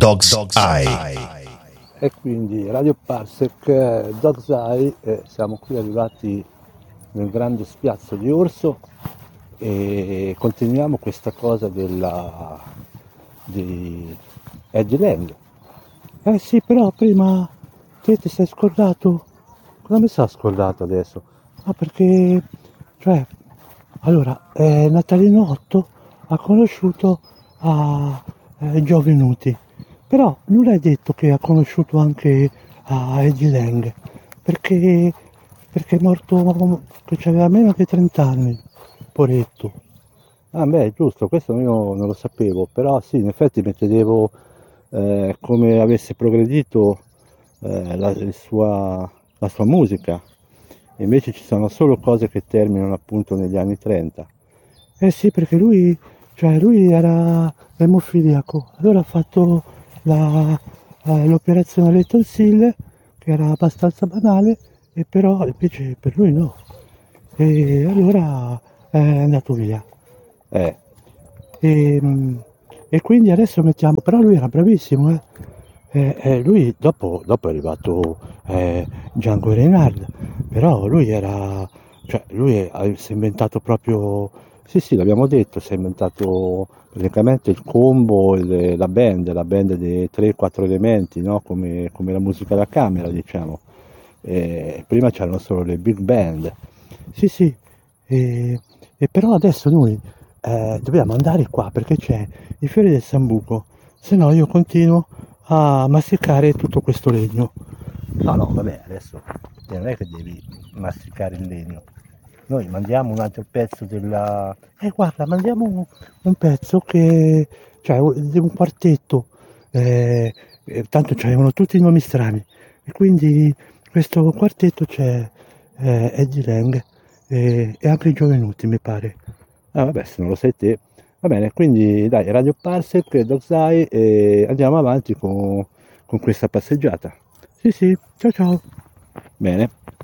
Dog's Eye. E quindi Radio Parsec, Dog's Eye, siamo qui arrivati nel grande spiazzo di Orso e continuiamo questa cosa di Eddie Lang. Sì, però prima te ti sei scordato. Cosa mi sono scordato adesso? Ah, perché, cioè, allora, Natalino 8 ha conosciuto a Giovenuti, però non è detto che ha conosciuto anche a Eddie Lang, perché, perché è morto che aveva meno di 30 anni, poretto. Ah beh, giusto, questo io non lo sapevo, però sì, in effetti mi chiedevo come avesse progredito la sua musica. Invece ci sono solo cose che terminano appunto negli anni 30. Eh sì, perché lui era emofiliaco, allora ha fatto l'operazione alle tonsille, che era abbastanza banale, e però invece per lui no. E allora è andato via. Eh. E, e quindi adesso mettiamo, però lui era bravissimo, eh. Lui dopo è arrivato Django Reinhardt, però si è inventato proprio, sì sì l'abbiamo detto, si è inventato praticamente il combo, la band dei 3-4 elementi, no? Come la musica da camera diciamo. Prima c'erano solo le big band, sì sì, e, e però adesso noi dobbiamo andare qua perché c'è il fiore del sambuco, se no io continuo a masticare tutto questo legno. No, no, vabbè, adesso non è che devi masticare il legno. Noi mandiamo un altro pezzo della... guarda, mandiamo un pezzo di un quartetto, tanto c'avevano tutti i nomi strani, e quindi questo quartetto c'è Eddie Lang e anche i Giovenuti, mi pare. Ah, vabbè, se non lo sai te. Va bene, quindi dai, Radio Parsec, Dog's Eye e andiamo avanti con questa passeggiata. Sì, sì, ciao ciao. Bene.